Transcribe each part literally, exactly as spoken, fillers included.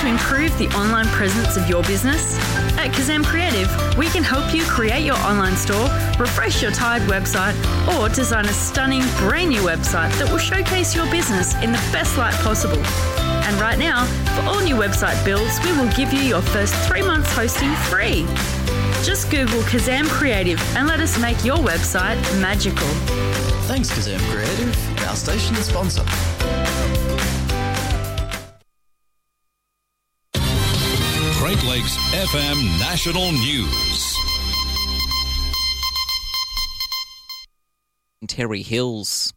to improve the online presence of your business? At Kazam Creative, we can help you create your online store, refresh your tired website, or design a stunning brand new website that will showcase your business in the best light possible. And right now, for all new website builds, we will give you your first three months hosting free. Just Google Kazam Creative and let us make your website magical. Thanks, Kazam Creative, our station sponsor. Great Lakes F M National News. Terry Hills.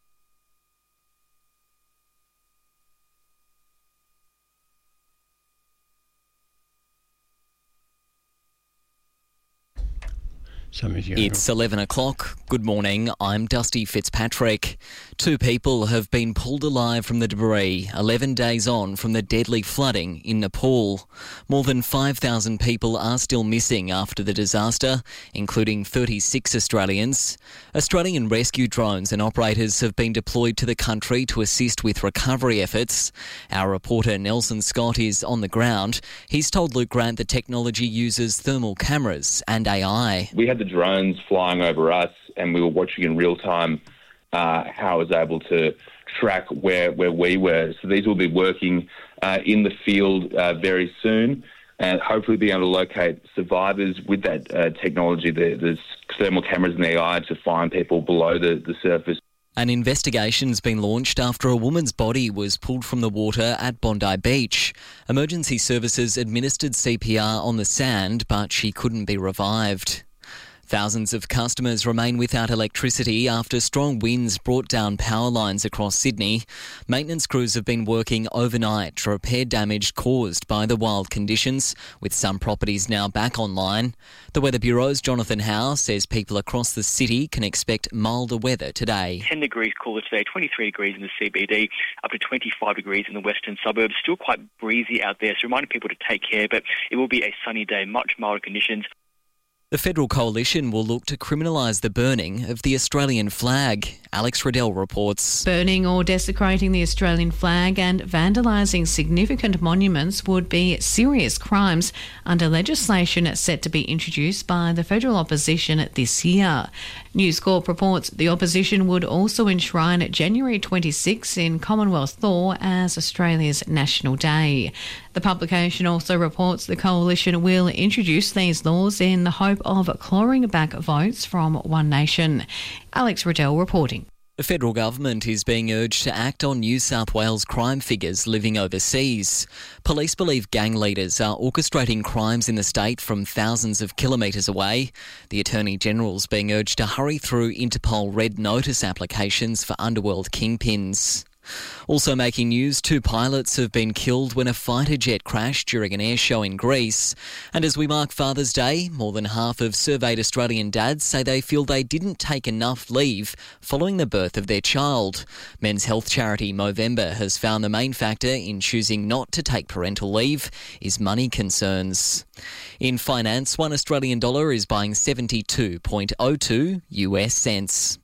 It's eleven o'clock. Good morning. I'm Dusty Fitzpatrick. Two people have been pulled alive from the debris eleven days on from the deadly flooding in Nepal. More than five thousand people are still missing after the disaster, including thirty-six Australians. Australian rescue drones and operators have been deployed to the country to assist with recovery efforts. Our reporter Nelson Scott is on the ground. He's told Luke Grant the technology uses thermal cameras and A I. We had the drones flying over us and we were watching in real time uh, how I was able to track where, where we were. So these will be working uh, in the field uh, very soon and hopefully be able to locate survivors with that uh, technology, the, the thermal cameras and A I to find people below the, the surface. An investigation's been launched after a woman's body was pulled from the water at Bondi Beach. Emergency services administered C P R on the sand, but she couldn't be revived. Thousands of customers remain without electricity after strong winds brought down power lines across Sydney. Maintenance crews have been working overnight to repair damage caused by the wild conditions, with some properties now back online. The Weather Bureau's Jonathan Howe says people across the city can expect milder weather today. ten degrees cooler today, twenty-three degrees in the C B D, up to twenty-five degrees in the western suburbs. Still quite breezy out there, so reminding people to take care, but it will be a sunny day, much milder conditions. The Federal Coalition will look to criminalise the burning of the Australian flag. Alex Riddell reports. Burning or desecrating the Australian flag and vandalising significant monuments would be serious crimes under legislation set to be introduced by the federal opposition this year. News Corp reports the opposition would also enshrine January twenty-sixth in Commonwealth law as Australia's National Day. The publication also reports the coalition will introduce these laws in the hope of clawing back votes from One Nation. Alex Riddell reporting. The federal government is being urged to act on New South Wales crime figures living overseas. Police believe gang leaders are orchestrating crimes in the state from thousands of kilometres away. The Attorney-General's being urged to hurry through Interpol Red Notice applications for underworld kingpins. Also making news, two pilots have been killed when a fighter jet crashed during an air show in Greece. And as we mark Father's Day, more than half of surveyed Australian dads say they feel they didn't take enough leave following the birth of their child. Men's health charity Movember has found the main factor in choosing not to take parental leave is money concerns. In finance, one Australian dollar is buying seventy-two point oh two U S cents.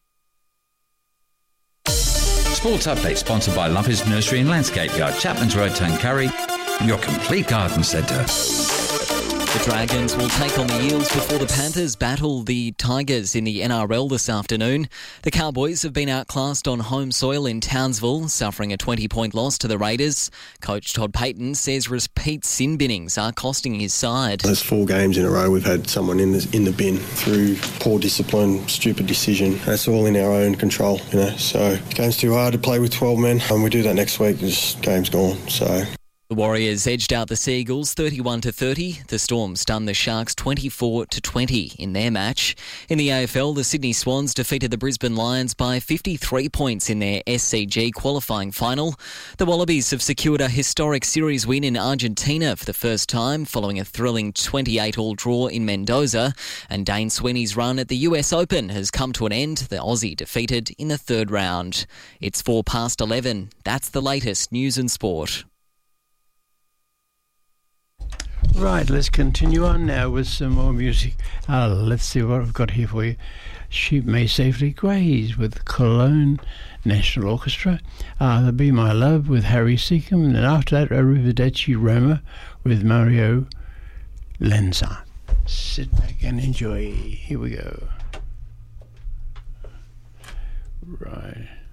Sports Update sponsored by Lumpers Nursery and Landscape Yard, Chapman's Road, Tuncurry, your complete garden centre. The Dragons will take on the Eels before the Panthers battle the Tigers in the N R L this afternoon. The Cowboys have been outclassed on home soil in Townsville, suffering a twenty-point loss to the Raiders. Coach Todd Payton says repeat sin binnings are costing his side. There's four games in a row we've had someone in the, in the bin through poor discipline, stupid decision. That's all in our own control, you know. So the game's too hard to play with twelve men, and we do that next week. This game's gone, so... The Warriors edged out the Seagulls thirty-one to thirty. The Storm stunned the Sharks twenty-four to twenty in their match. In the A F L, the Sydney Swans defeated the Brisbane Lions by fifty-three points in their S C G qualifying final. The Wallabies have secured a historic series win in Argentina for the first time following a thrilling twenty-eight all draw in Mendoza. And Dane Sweeney's run at the U S Open has come to an end. The Aussie defeated in the third round. It's four past eleven. That's the latest news and sport. Right, let's continue on now with some more music. Uh, let's see what I've got here for you. Sheep May Safely Graze with Cologne National Orchestra. Uh, The Be My Love with Harry Seacombe. And after that, Arrivederci Roma with Mario Lenza. Sit back and enjoy. Here we go. Right.